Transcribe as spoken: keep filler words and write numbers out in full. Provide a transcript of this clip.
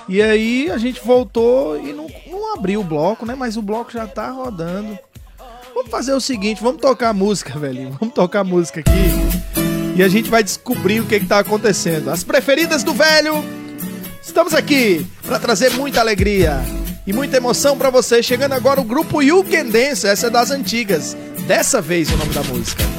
E aí a gente voltou e não, não abriu o bloco, né? Mas o bloco já tá rodando. Vamos fazer o seguinte, vamos tocar a música, velho. Vamos tocar a música aqui. E a gente vai descobrir o que que tá acontecendo. As preferidas do velho. Estamos aqui para trazer muita alegria e muita emoção para você. Chegando agora o grupo You Can Dance. Essa é das antigas. Dessa vez o nome da música.